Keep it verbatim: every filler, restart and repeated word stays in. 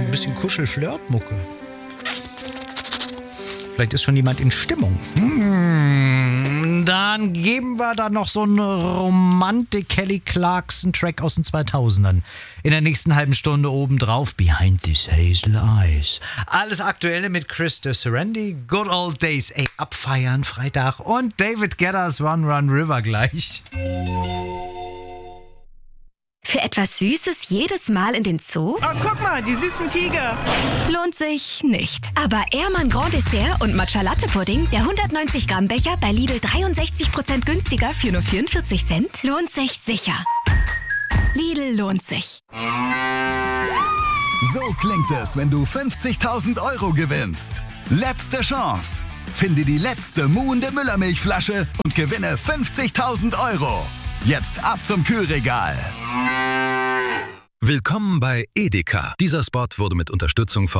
ein bisschen Kuschel-Flirt-Mucke. Vielleicht ist schon jemand in Stimmung. Hm, dann geben wir da noch so einen Romantik-Kelly Clarkson-Track aus den zweitausendern. In der nächsten halben Stunde obendrauf Behind These Hazel Eyes. Alles Aktuelle mit Chris de Serendi. Good Old Days. Ey, abfeiern, Freitag. Und David Geddes Run Run River gleich. Für etwas Süßes jedes Mal in den Zoo? Oh, guck mal, die süßen Tiger. Lohnt sich nicht. Aber Ehrmann Grand Dessert und Matcha Latte Pudding, der hundertneunzig Gramm Becher bei Lidl dreiundsechzig Prozent günstiger für nur vierundvierzig Cent, lohnt sich sicher. Lidl lohnt sich. So klingt es, wenn du fünfzigtausend Euro gewinnst. Letzte Chance. Finde die letzte muhende Müllermilchflasche und gewinne fünfzigtausend Euro. Jetzt ab zum Kühlregal. Willkommen bei Edeka. Dieser Spot wurde mit Unterstützung von